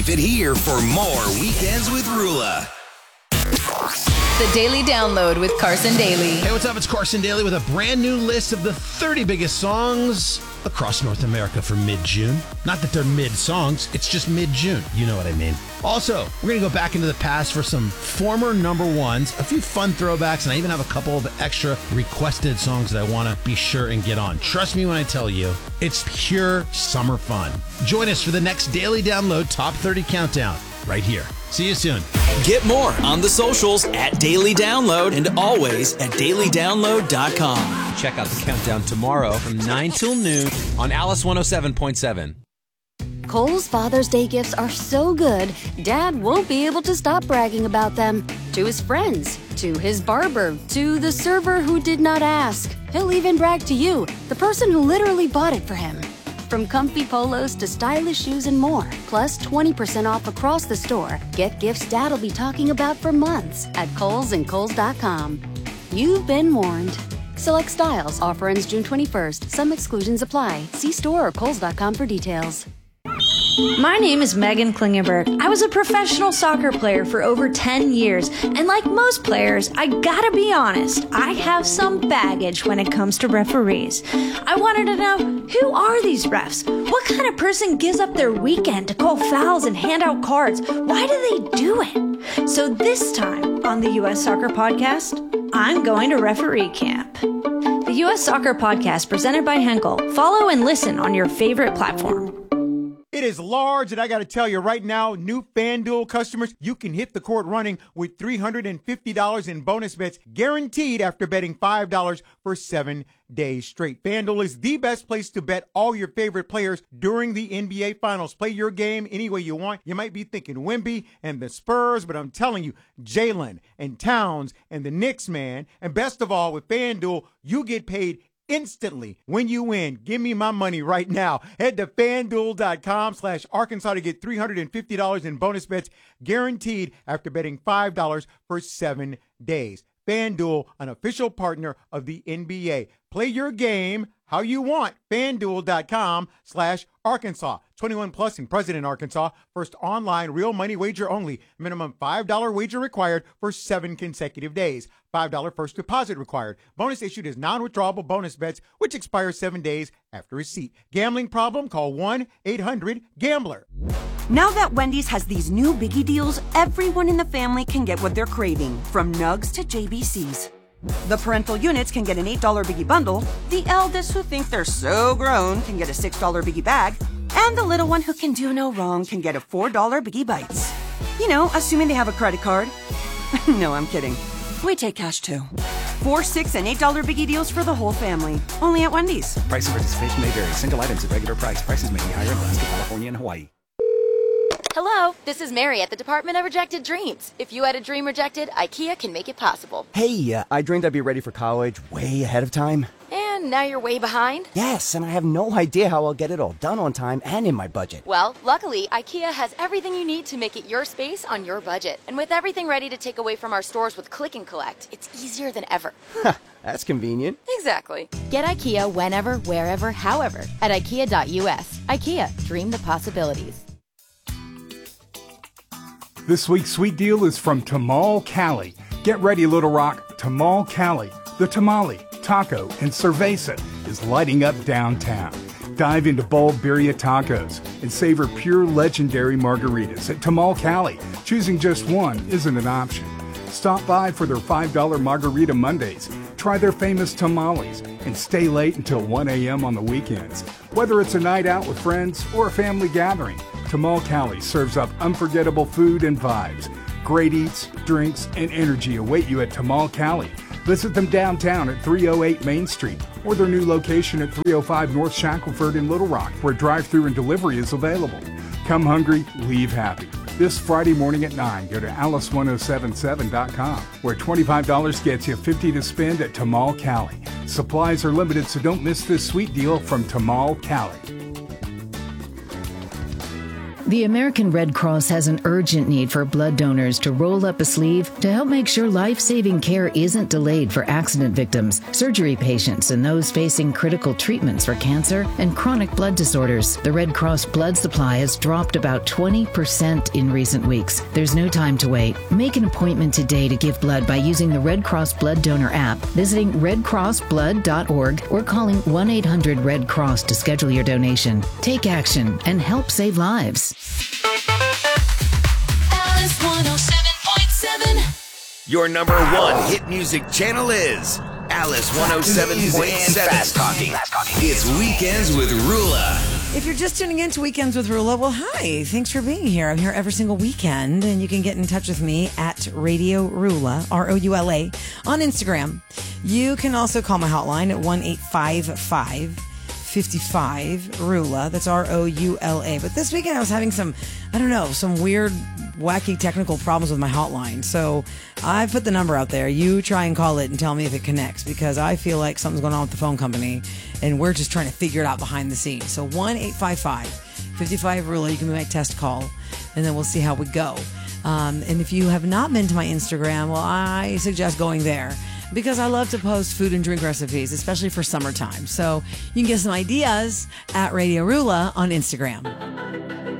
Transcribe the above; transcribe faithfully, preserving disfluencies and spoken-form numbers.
Keep it here for more Weekends with Rula. The Daily Download with Carson Daly. Hey, what's up? It's Carson Daly with a brand new list of the thirty biggest songs across North America for mid-June. Not that they're mid-songs, it's just mid-June. You know what I mean. Also, we're going to go back into the past for some former number ones, a few fun throwbacks, and I even have a couple of extra requested songs that I want to be sure and get on. Trust me when I tell you, it's pure summer fun. Join us for the next Daily Download Top thirty Countdown right here. See you soon. Get more on the socials at Daily Download and always at daily download dot com. Check out the countdown tomorrow from nine till noon on Alice one oh seven point seven. Kohl's Father's Day gifts are so good, Dad won't be able to stop bragging about them. To his friends, to his barber, to the server who did not ask. He'll even brag to you, the person who literally bought it for him. From comfy polos to stylish shoes and more, plus twenty percent off across the store. Get gifts Dad'll be talking about for months at Kohl's and Kohl's dot com. You've been warned. Select styles. Offer ends June twenty-first. Some exclusions apply. See store or Kohl's dot com for details. My name is Megan Klingenberg. I was a professional soccer player for over ten years, and like most players, I gotta be honest, I have some baggage when it comes to referees. I wanted to know, who are these refs? What kind of person gives up their weekend to call fouls and hand out cards? Why do they do it? So this time on the U S Soccer Podcast, I'm going to referee camp. The U S Soccer Podcast presented by Henkel. Follow and listen on your favorite platform. It is large, and I got to tell you right now, new FanDuel customers, you can hit the court running with three hundred fifty dollars in bonus bets guaranteed after betting five dollars for seven days straight. FanDuel is the best place to bet all your favorite players during the N B A Finals. Play your game any way you want. You might be thinking Wemby and the Spurs, but I'm telling you, Jalen and Towns and the Knicks, man. And best of all, with FanDuel, you get paid instantly when you win. Give me my money right now. Head to FanDuel.com slash Arkansas to get three hundred fifty dollars in bonus bets guaranteed after betting five dollars for seven days. FanDuel, an official partner of the N B A. Play your game how you want. FanDuel.com slash Arkansas. twenty-one plus and present in Arkansas. First online real money wager only. Minimum five dollars wager required for seven consecutive days. five dollars first deposit required. Bonus issued as non-withdrawable bonus bets, which expire seven days after receipt. Gambling problem? Call one eight hundred gambler. Now that Wendy's has these new biggie deals, everyone in the family can get what they're craving, from nugs to J B Cs. The parental units can get an eight dollars biggie bundle, the eldest who think they're so grown can get a six dollars biggie bag, and the little one who can do no wrong can get a four dollars biggie bites. You know, assuming they have a credit card. No, I'm kidding. We take cash too. Four, six, and eight dollar biggie deals for the whole family. Only at Wendy's. Price and participation may vary. Single items at regular price. Prices may be higher in Alaska, California, and Hawaii. Hello, this is Mary at the Department of Rejected Dreams. If you had a dream rejected, IKEA can make it possible. Hey, uh, I dreamed I'd be ready for college way ahead of time. And now you're way behind? Yes, and I have no idea how I'll get it all done on time and in my budget. Well, luckily, IKEA has everything you need to make it your space on your budget. And with everything ready to take away from our stores with Click and Collect, it's easier than ever. That's convenient. Exactly. Get IKEA whenever, wherever, however at IKEA dot U S. IKEA, dream the possibilities. This week's sweet deal is from Tamal Cali. Get ready, Little Rock. Tamal Cali, the tamale, taco, and cerveza is lighting up downtown. Dive into bold birria tacos and savor pure legendary margaritas at Tamal Cali. Choosing just one isn't an option. Stop by for their five dollar Margarita Mondays. Try their famous tamales and stay late until one a.m. on the weekends. Whether it's a night out with friends or a family gathering, Tamal Cali serves up unforgettable food and vibes. Great eats, drinks, and energy await you at Tamal Cali. Visit them downtown at three oh eight Main Street or their new location at three oh five North Shackelford in Little Rock, where drive-thru and delivery is available. Come hungry, leave happy. This Friday morning at nine, go to alice one oh seven seven dot com, where twenty-five dollars gets you fifty dollars to spend at Tamal Cali. Supplies are limited, so don't miss this sweet deal from Tamal Cali. The American Red Cross has an urgent need for blood donors to roll up a sleeve to help make sure life-saving care isn't delayed for accident victims, surgery patients, and those facing critical treatments for cancer and chronic blood disorders. The Red Cross blood supply has dropped about twenty percent in recent weeks. There's no time to wait. Make an appointment today to give blood by using the Red Cross Blood Donor app, visiting red cross blood dot org, or calling one eight hundred red cross to schedule your donation. Take action and help save lives. Alice one oh seven point seven. Your number one hit music channel is Alice one oh seven point seven. Fast talking. It's Weekends with Rula. If you're just tuning in to Weekends with Rula, well, hi. Thanks for being here. I'm here every single weekend, and you can get in touch with me at Radio Rula, R O U L A, on Instagram. You can also call my hotline at one eight five five, five five, Rula. That's R O U L A. But this weekend I was having some, I don't know, some weird, wacky technical problems with my hotline. So I put the number out there. You try and call it and tell me if it connects, because I feel like something's going on with the phone company, and we're just trying to figure it out behind the scenes. So one eight five five, five five, Rula. You can be my test call, and then we'll see how we go. Um, and if you have not been to my Instagram, well, I suggest going there, because I love to post food and drink recipes, especially for summertime. So you can get some ideas at Radio Rula on Instagram.